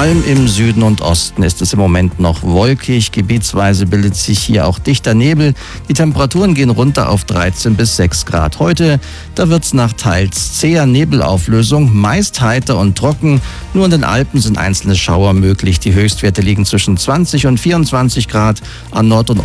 allem im Süden und Osten ist es im Moment noch wolkig. Gebietsweise bildet sich hier auch dichter Nebel. Die Temperaturen gehen runter auf 13 bis 6 Grad. Heute, da wird es nach teils zäher Nebelauflösung, meist heiter und trocken. Nur in den Alpen sind einzelne Schauer möglich. Die Höchstwerte liegen zwischen 20 und 24 Grad. An Nord- und